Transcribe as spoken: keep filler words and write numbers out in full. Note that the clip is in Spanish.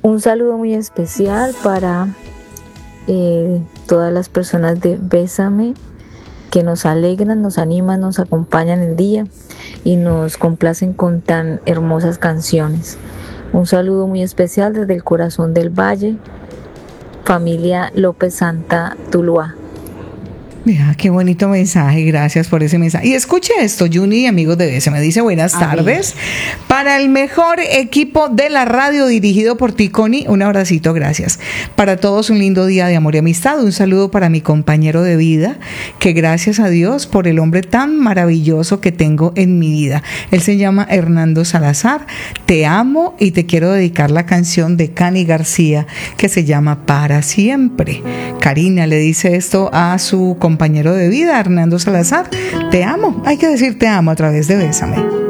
Un saludo muy especial para eh, todas las personas de Bésame que nos alegran, nos animan, nos acompañan el día y nos complacen con tan hermosas canciones. Un saludo muy especial desde el corazón del Valle, familia López Santa Tuluá. Mira, qué bonito mensaje, gracias por ese mensaje. Y escuche esto, Juni, amigos de B S, me dice buenas A tardes. Ver. Para el mejor equipo de la radio dirigido por ti, Connie, un abracito, gracias. Para todos un lindo día de amor y amistad, un saludo para mi compañero de vida, que gracias a Dios por el hombre tan maravilloso que tengo en mi vida. Él se llama Hernando Salazar, te amo y te quiero dedicar la canción de Cani García que se llama Para Siempre. Karina le dice esto a su compañero compañero de vida, Hernando Salazar. Te amo, hay que decir te amo a través de Bésame.